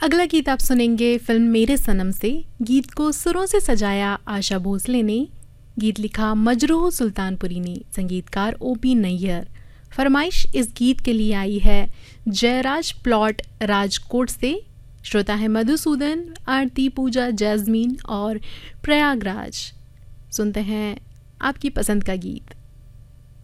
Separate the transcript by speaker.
Speaker 1: अगला गीत आप सुनेंगे फिल्म मेरे सनम से। गीत को सुरों से सजाया आशा भोसले ने, गीत लिखा मजरूह सुल्तानपुरी ने, संगीतकार OP नैयर। फरमाइश इस गीत के लिए आई है जयराज प्लॉट राजकोट से। श्रोता है मधुसूदन, आरती, पूजा, जैस्मीन और प्रयागराज। सुनते हैं आपकी पसंद का गीत।